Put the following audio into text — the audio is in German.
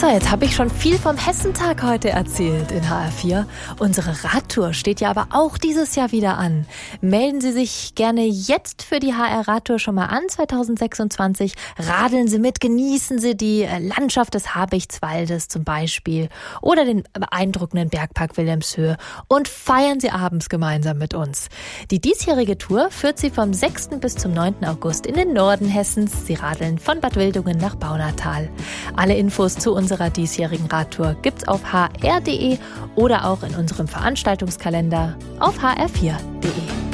So, jetzt habe ich schon viel vom Hessentag heute erzählt in HR4. Unsere Radtour steht ja aber auch dieses Jahr wieder an. Melden Sie sich gerne jetzt für die HR-Radtour schon mal an 2026. Radeln Sie mit, genießen Sie die Landschaft des Habichtswaldes zum Beispiel oder den beeindruckenden Bergpark Wilhelmshöhe und feiern Sie abends gemeinsam mit uns. Die diesjährige Tour führt Sie vom 6. bis zum 9. August in den Norden Hessens. Sie radeln von Bad Wildungen nach Baunatal. Alle Infos zu unserer diesjährigen Radtour gibt's auf hr.de oder auch in unserem Veranstaltungskalender auf hr4.de.